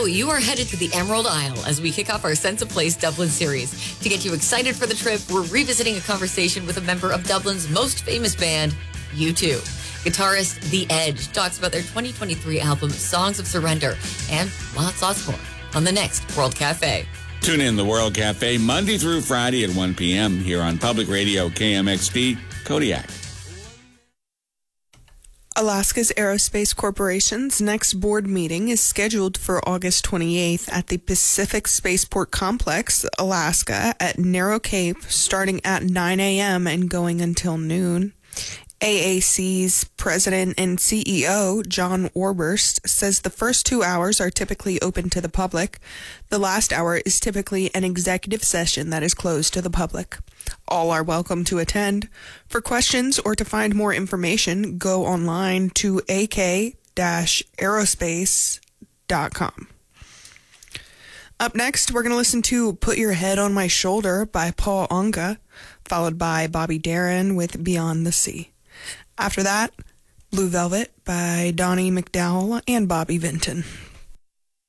you are headed to the Emerald Isle as we kick off our Sense of Place Dublin series. To get you excited for the trip, we're revisiting a conversation with a member of Dublin's most famous band, U2. Guitarist The Edge talks about their 2023 album, Songs of Surrender, and lots more on the next World Cafe. Tune in the World Cafe Monday through Friday at 1 p.m. here on Public Radio KMXP Kodiak. Alaska's Aerospace Corporation's next board meeting is scheduled for August 28th at the Pacific Spaceport Complex, Alaska, at Narrow Cape, starting at 9 a.m. and going until noon. AAC's president and CEO, John Orburst, says the first 2 hours are typically open to the public. The last hour is typically an executive session that is closed to the public. All are welcome to attend. For questions or to find more information, go online to ak-aerospace.com. Up next, we're going to listen to Put Your Head on My Shoulder by Paul Anka, followed by Bobby Darin with Beyond the Sea. After that, Blue Velvet by Donnie McDowell and Bobby Vinton.